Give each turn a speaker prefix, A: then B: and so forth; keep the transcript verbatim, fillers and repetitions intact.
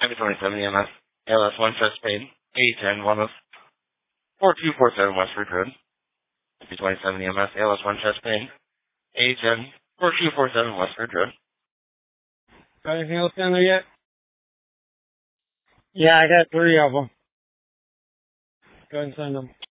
A: M twenty-seven E M S, A L S one chest pain, A ten, one four two four seven Westford Road. M twenty-seven E M S, A L S one chest pain, A ten, four two four seven Westford Road.
B: Got anything else down there yet? Yeah, I got three of them. Go ahead and send them.